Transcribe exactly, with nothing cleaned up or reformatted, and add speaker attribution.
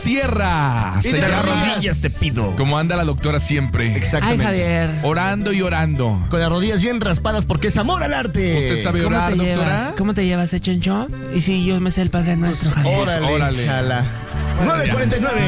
Speaker 1: Sierra.
Speaker 2: Y
Speaker 1: Se
Speaker 2: de
Speaker 1: llama
Speaker 2: rodillas te pido.
Speaker 1: como anda la doctora siempre.
Speaker 3: Ay,
Speaker 2: Exactamente.
Speaker 3: Javier.
Speaker 1: Orando y orando.
Speaker 2: Con las rodillas bien raspadas porque es amor al arte.
Speaker 1: ¿Usted sabe
Speaker 3: ¿Cómo
Speaker 1: orar,
Speaker 3: te
Speaker 1: doctora?
Speaker 3: llevas? ¿Cómo te llevas, eh, Chencho? Y si yo me sé el Padre Nuestro, Javier.
Speaker 2: Órale,
Speaker 1: órale.
Speaker 2: jala. nueve cuarenta y nueve.